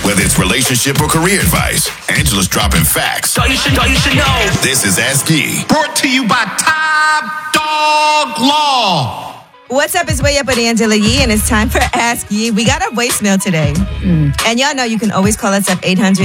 Whether it's relationship or career advice, Angela's dropping facts. So you should know. This is Ask Yee. Brought to you by Top Dog Law. What's up? It's Way Up with Angela Yee, and it's time for Ask Yee. We got a voicemail today. And y'all know you can always call us up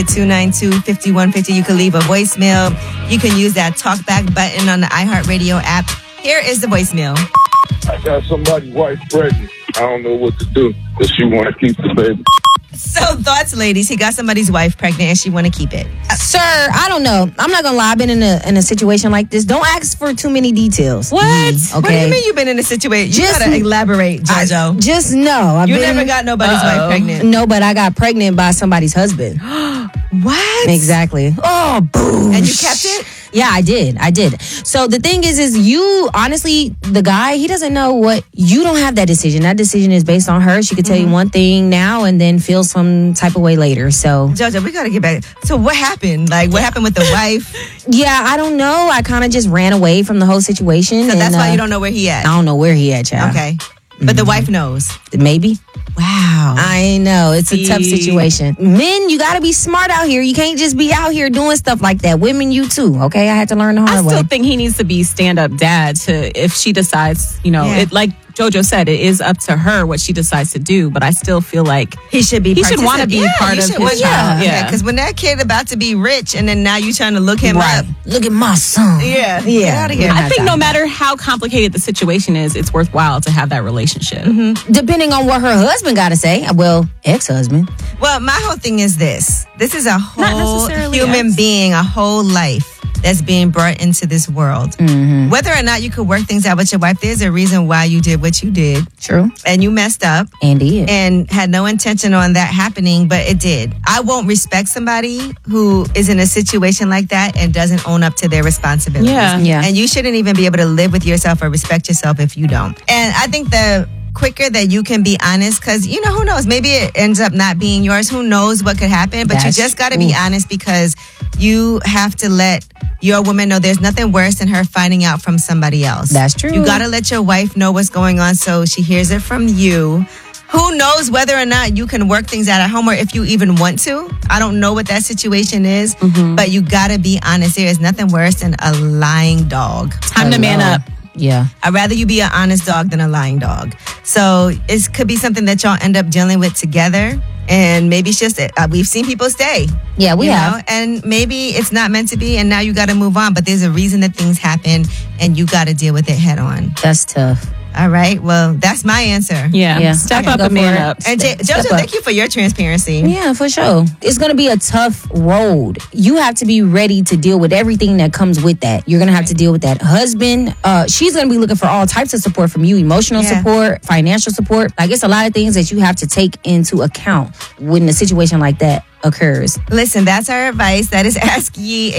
800-292-5150. You can leave a voicemail. You can use that talkback button on the iHeartRadio app. Here is the voicemail. I got somebody's wife pregnant. I don't know what to do because she want to keep the baby. So thoughts, ladies. He got somebody's wife pregnant and she want to keep it. Sir, I don't know. I'm not going to lie. I've been in a situation like this. Don't ask for too many details. What? Okay. What do you mean you've been in a situation? You got to elaborate, JoJo. Just know. You never got nobody's wife pregnant. No, but I got pregnant by somebody's husband. What? Exactly. Oh, boom. And you kept it? Yeah, I did. So the thing is you, honestly, the guy, he doesn't know what, you don't have that decision. That decision is based on her. She could tell you one thing now and then feel some type of way later. So, JoJo, we got to get back. So what happened? Like, what happened with the wife? Yeah, I don't know. I kind of just ran away from the whole situation. So that's why you don't know where he at? I don't know where he at, child. Okay. But the wife knows? Maybe. Wow. I know. It's a tough situation. Men, you got to be smart out here. You can't just be out here doing stuff like that. Women, you too. Okay? I had to learn the hard way. I still think he needs to be stand-up dad if she decides, it, like JoJo said, it is up to her what she decides to do, but I still feel like he should want to be part of his child. Yeah, because when that kid about to be rich and then now you trying to look him up. Look at my son. Yeah. Get out of here. I think no matter how complicated the situation is, it's worthwhile to have that relationship. Depending on what her husband got to say. Well, ex-husband. Well, my whole thing is this. This is a whole human being, a whole life that's being brought into this world. Whether or not you could work things out with your wife, there's a reason why you did what you did. True. And you messed up. And did. And had no intention on that happening, but it did. I won't respect somebody who is in a situation like that and doesn't own up to their responsibilities. Yeah. And you shouldn't even be able to live with yourself or respect yourself if you don't. And I think the quicker that you can be honest, because who knows, maybe it ends up not being yours. Who knows what could happen, but you just got to be honest, because you have to let your woman know there's nothing worse than her finding out from somebody else. That's true. You got to let your wife know what's going on so she hears it from you. Who knows whether or not you can work things out at home or if you even want to. I don't know what that situation is, but you got to be honest. There is nothing worse than a lying dog. Time to man up. Yeah. I'd rather you be an honest dog than a lying dog. So it could be something that y'all end up dealing with together. And maybe it's just, we've seen people stay. Yeah, we have. And maybe it's not meant to be and now you got to move on. But there's a reason that things happen and you got to deal with it head on. That's tough. All right. Well, that's my answer. Yeah. Step up and man up. And JoJo, thank you for your transparency. Yeah, for sure. It's going to be a tough road. You have to be ready to deal with everything that comes with that. You're going to have to deal with that husband. She's going to be looking for all types of support from you. Emotional support, financial support. I guess a lot of things that you have to take into account when a situation like that occurs. Listen, that's our advice. That is Ask Yee,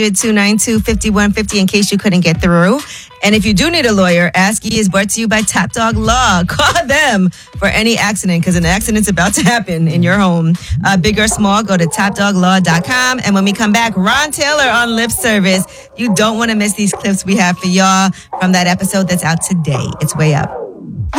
800-292-5150 in case you couldn't get through. And if you do need a lawyer, Ask Yee is brought to you by Top Dog Law. Call them for any accident, because an accident's about to happen in your home. Big or small, go to topdoglaw.com. And when we come back, Ron Taylor on Lip Service. You don't want to miss these clips we have for y'all from that episode that's out today. It's Way Up.